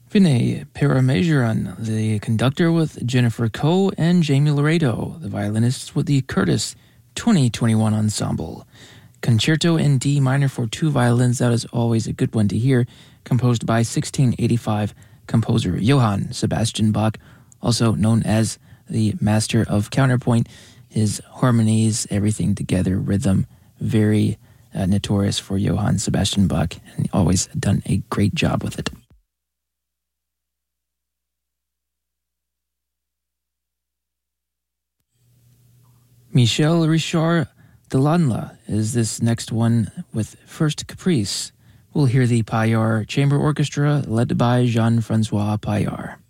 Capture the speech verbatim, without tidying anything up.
Vinay Paramajaran, the conductor with Jennifer Coe and Jamie Laredo, the violinists with the Curtis twenty twenty-one Ensemble. Concerto in D minor for two violins, that is always a good one to hear, composed by sixteen eighty-five composer Johann Sebastian Bach, also known as the master of counterpoint. His harmonies, everything together, rhythm, very uh, notorious for Johann Sebastian Bach, and always done a great job with it. Michel Richard Delanla is this next one with First Caprice. We'll hear the Payar Chamber Orchestra led by Jean-Francois Payar.